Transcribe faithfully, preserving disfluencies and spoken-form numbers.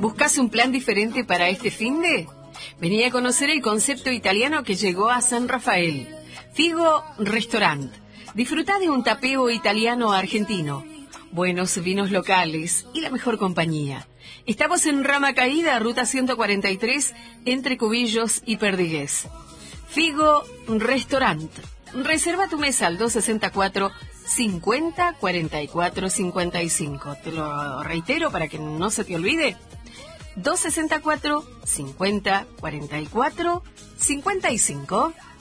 ¿Buscas un plan diferente para este finde? Vení a conocer el concepto italiano que llegó a San Rafael. Figo Restaurant. Disfrutá de un tapeo italiano argentino, buenos vinos locales y la mejor compañía. Estamos en Rama Caída, ruta ciento cuarenta y tres, entre Cubillos y Perdigués. Figo Restaurant. Reserva tu mesa al dos sesenta y cuatro, cincuenta, cuarenta y cuatro, cincuenta y cinco. Te lo reitero para que no se te olvide. dos sesenta y cuatro, cincuenta, cuarenta y cuatro, cincuenta y cinco.